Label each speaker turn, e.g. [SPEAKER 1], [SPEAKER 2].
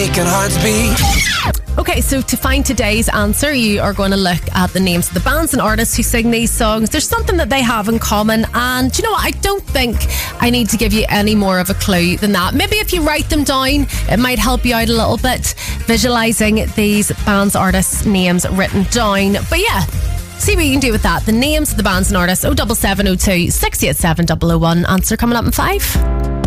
[SPEAKER 1] making hearts beat.
[SPEAKER 2] Okay, so to find today's answer, you are going to look at the names of the bands and artists who sing these songs. There's something that they have in common, and do you know what? I don't think I need to give you any more of a clue than that. Maybe if you write them down, it might help you out a little bit, visualising these bands, artists' names written down. But yeah, see what you can do with that. The names of the bands and artists, 07702 687 001. Answer coming up in 5.